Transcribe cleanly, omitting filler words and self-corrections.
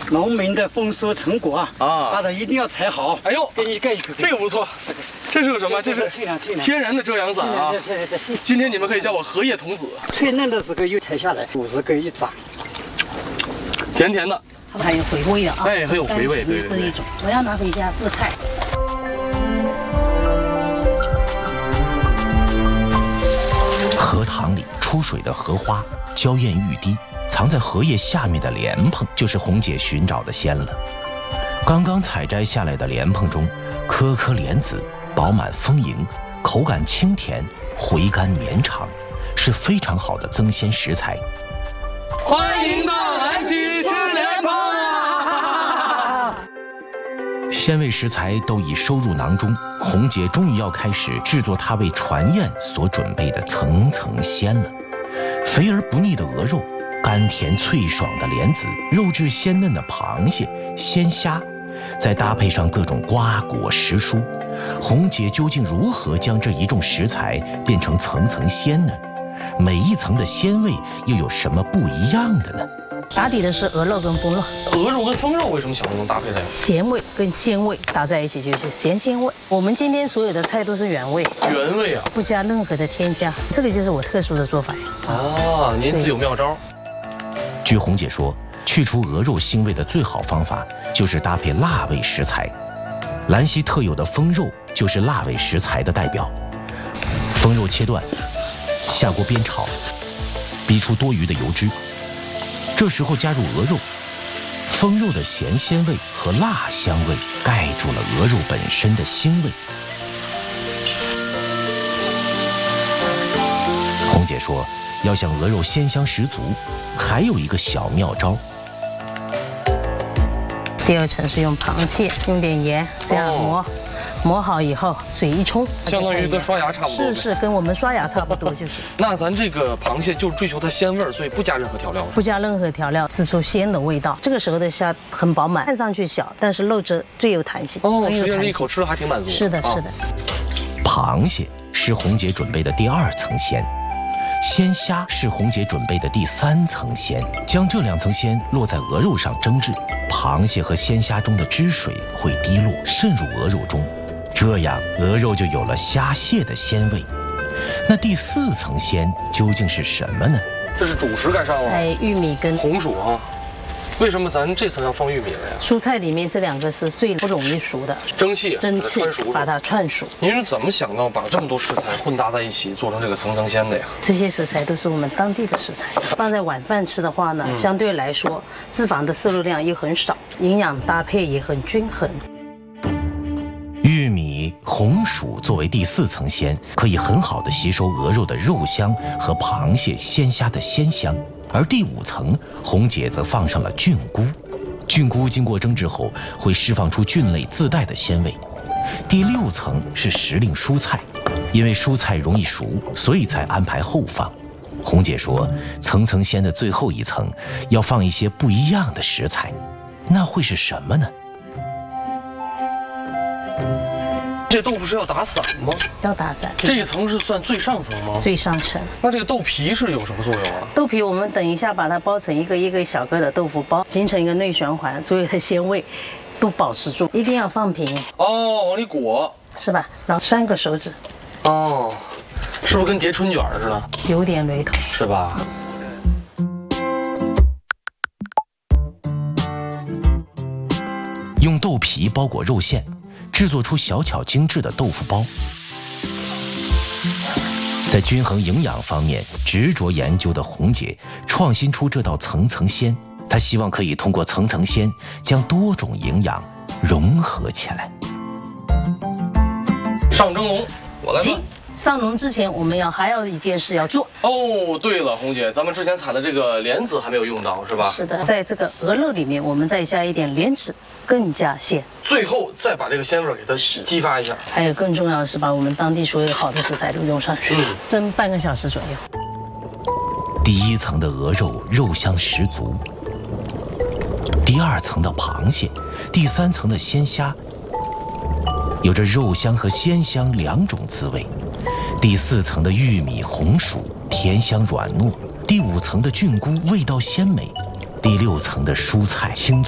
农民的丰收成果啊，大家一定要采好。 哎呦， 给你盖一个， 这个不错。这是个什么？这是天然的遮阳伞啊！ 对。 今天你们可以叫我荷叶童子。 脆嫩的时候又采下来，50个一掌， 甜甜的， 它还有回味的啊！ 哎，很有回味，对。 这一种，我要拿回家做菜。 荷塘里出水的荷花，娇艳欲滴，藏在荷叶下面的莲蓬，就是红姐寻找的鲜了。刚刚采摘下来的莲蓬中，颗颗莲子饱满丰盈，口感清甜，回甘绵长，是非常好的增鲜食材。 欢迎到南区吃莲蓬啊！ 鲜味食材都已收入囊中，红姐终于要开始制作她为船宴所准备的层层鲜了。肥而不腻的鹅肉，甘甜脆爽的莲子，肉质鲜嫩的螃蟹、鲜虾，再搭配上各种瓜果实蔬，红姐究竟如何将这一众食材变成层层鲜呢？每一层的鲜味又有什么不一样的呢？ 打底的是鹅肉跟风肉。 鹅肉跟风肉为什么想能搭配在一起？ 咸味跟鲜味搭在一起就是咸鲜味。我们今天所有的菜都是原味， 原味啊， 不加任何的添加，这个就是我特殊的做法。 啊，您自有妙招。 据红姐说，去除鹅肉腥味的最好方法就是搭配辣味食材。兰溪特有的风肉就是辣味食材的代表。风肉切断，下锅煸炒，逼出多余的油脂。这时候加入鹅肉，风肉的咸鲜味和辣香味盖住了鹅肉本身的腥味。红姐说，要想鹅肉鲜香十足，还有一个小妙招。 第二层是用螃蟹，用点盐这样磨好以后，水一冲， 相当于跟刷牙差不多。 是，跟我们刷牙差不多就是。 那咱这个螃蟹就是追求它鲜味儿，所以不加任何调料。 不加任何调料，吃出鲜的味道。这个时候的虾很饱满，看上去小，但是肉质最有弹性。 哦，实际上一口吃了还挺满足。 是的。 螃蟹是红姐准备的第2层鲜。鲜虾是红姐准备的第3层鲜，将这2层鲜落在鹅肉上蒸制，螃蟹和鲜虾中的汁水会滴落渗入鹅肉中，这样鹅肉就有了虾蟹的鲜味。那第4层鲜究竟是什么呢？ 这是主食该上了。 玉米跟红薯啊。为什么咱这层要放玉米了呀？ 蔬菜里面这2个是最不容易熟的， 蒸汽把它串熟。 您是怎么想到把这么多食材混搭在一起做成这个层层鲜的呀？ 这些食材都是我们当地的食材，放在晚饭吃的话呢，相对来说脂肪的摄入量又很少，营养搭配也很均衡。 玉米、红薯作为第4层鲜，可以很好的吸收鹅肉的肉香和螃蟹、鲜虾的鲜香。而第5层，红姐则放上了菌菇。菌菇经过蒸制后，会释放出菌类自带的鲜味。第6层是时令蔬菜，因为蔬菜容易熟，所以才安排后放。红姐说，层层鲜的最后一层要放一些不一样的食材，那会是什么呢？ 这豆腐是要打散吗？ 要打散。 这一层是算最上层吗？ 最上层。 那这个豆皮是有什么作用啊？ 豆皮我们等一下把它包成一个小个的豆腐包，形成一个内循环，所有的鲜味都保持住，一定要放平。 哦，往里裹。 是吧？然后3个手指。 哦，是不是跟叠春卷似的？ 有点雷同。 是吧？ 用豆皮包裹肉馅，制作出小巧精致的豆腐包。在均衡营养方面执着研究的红姐，创新出这道层层鲜。她希望可以通过层层鲜，将多种营养融合起来。 上蒸笼，我来问。 上笼之前，我们还要一件事要做。 哦，对了，红姐，咱们之前采的这个莲子还没有用到，是吧？ 是的，在这个鹅肉里面，我们再加一点莲子，更加鲜。 最后再把这个鲜味给它激发一下。 还有更重要的是，把我们当地所有好的食材都用上去，蒸半个小时左右。 第1层的鹅肉肉香十足，第2层的螃蟹，第3层的鲜虾，有着肉香和鲜香2种滋味。第4层的玉米、红薯甜香软糯，第5层的菌菇味道鲜美，第6层的蔬菜清脆。